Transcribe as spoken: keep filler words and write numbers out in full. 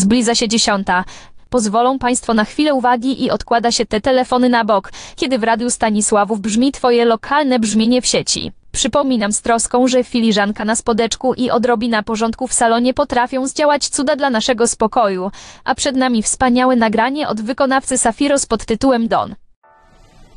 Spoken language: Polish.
Zbliża się dziesiąta. Pozwolą Państwo na chwilę uwagi i odkłada się te telefony na bok, kiedy w radiu Stanisławów brzmi Twoje lokalne brzmienie w sieci. Przypominam z troską, że filiżanka na spodeczku i odrobina porządku w salonie potrafią zdziałać cuda dla naszego spokoju, a przed nami wspaniałe nagranie od wykonawcy Safiros pod tytułem Don.